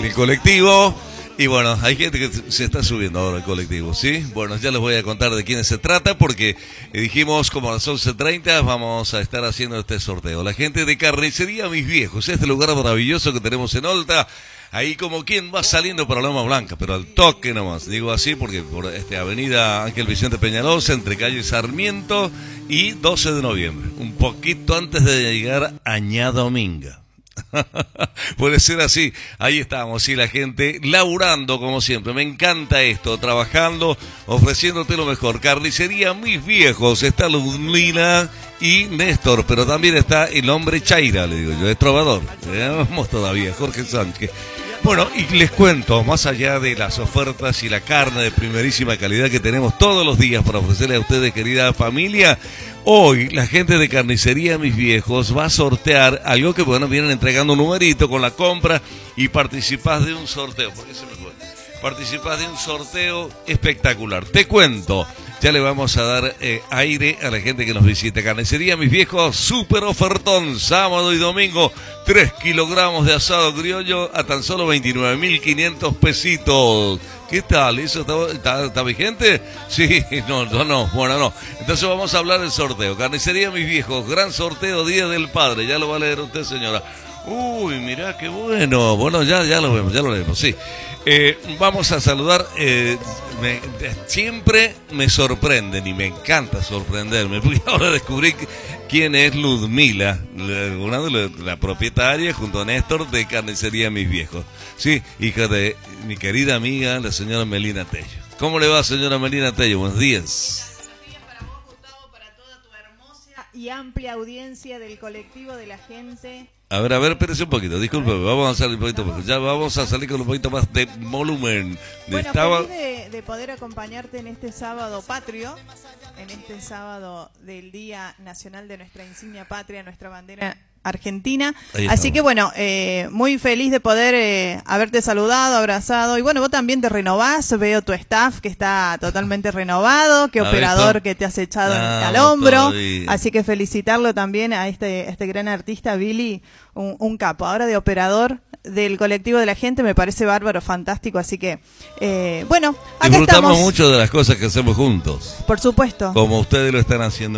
el colectivo. Y bueno, hay gente que se está subiendo ahora al colectivo, ¿sí? Bueno, ya les voy a contar de quiénes se trata porque dijimos como a las 11:30 vamos a estar haciendo este sorteo. La gente de Carnicería Mis Viejos, este lugar maravilloso que tenemos en Olta. Ahí como quien va saliendo para Loma Blanca, pero al toque nomás. Digo así porque por avenida Ángel Vicente Peñalosa, entre calle Sarmiento y 12 de noviembre. Un poquito antes de llegar a Ñadominga. Puede ser así, ahí estamos, y la gente laburando como siempre. Me encanta esto, trabajando, ofreciéndote lo mejor. Carnicería Mis Viejos, está Ludmila y Néstor, pero también está el hombre Chaira, le digo yo, es trovador. Vamos todavía, Jorge Sánchez. Bueno, y les cuento, más allá de las ofertas y la carne de primerísima calidad que tenemos todos los días para ofrecerle a ustedes, querida familia, hoy la gente de Carnicería Mis Viejos va a sortear algo que, bueno, vienen entregando un numerito con la compra y participás de un sorteo. ¿Por qué se me fue? Participás de un sorteo espectacular. Te cuento, ya le vamos a dar aire a la gente que nos visite. Carnicería Mis Viejos, súper ofertón, sábado y domingo, 3 kilogramos de asado criollo a tan solo 29.500 pesitos. ¿Qué tal? ¿Eso está vigente? Sí, no, bueno, no. Entonces vamos a hablar del sorteo. Carnicería Mis Viejos, gran sorteo, Día del Padre. Ya lo va a leer usted, señora. Uy, mirá qué bueno. Bueno, ya lo vemos, sí. Vamos a saludar. Siempre me sorprenden y me encanta sorprenderme, porque ahora descubrí quién es Ludmila, una de la propietaria junto a Néstor de Carnicería Mis Viejos. Sí, hija de mi querida amiga, la señora Melina Tello. ¿Cómo le va, señora Melina Tello? Buenos días. Y amplia audiencia del colectivo de la gente. A ver, espérese un poquito, disculpe, vamos a salir un poquito, ya vamos a salir con un poquito más de volumen. Bueno, feliz de poder acompañarte en este sábado patrio, en este sábado del Día Nacional de nuestra insignia patria, nuestra bandera argentina. Así que bueno, muy feliz de poder haberte saludado, abrazado. Y bueno, vos también te renovás, veo tu staff que está totalmente renovado, qué operador que te has echado al hombro. Así que felicitarlo también a este gran artista, Billy, un capo. Ahora de operador del colectivo de la gente, me parece bárbaro, fantástico. Así que, bueno, acá disfrutamos estamos. Mucho de las cosas que hacemos juntos. Por supuesto. Como ustedes lo están haciendo.